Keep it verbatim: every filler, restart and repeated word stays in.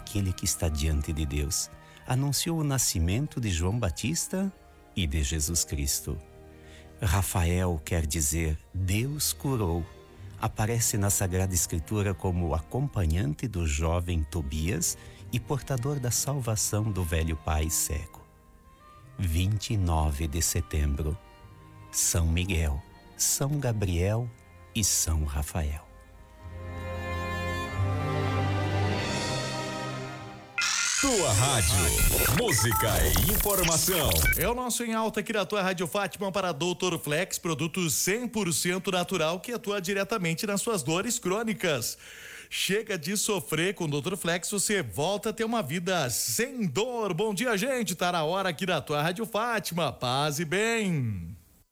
aquele que está diante de Deus. Anunciou o nascimento de João Batista e de Jesus Cristo. Rafael quer dizer Deus curou. Aparece na Sagrada Escritura como acompanhante do jovem Tobias e portador da salvação do velho pai cego. vinte e nove de setembro, São Miguel, São Gabriel e São Rafael. Tua rádio, música e informação. É o nosso Em Alta aqui na tua Rádio Fátima para doutor Flex, produto cem por cento natural que atua diretamente nas suas dores crônicas. Chega de sofrer com o doutor Flex, você volta a ter uma vida sem dor. Bom dia, gente, tá na hora aqui na tua Rádio Fátima, paz e bem.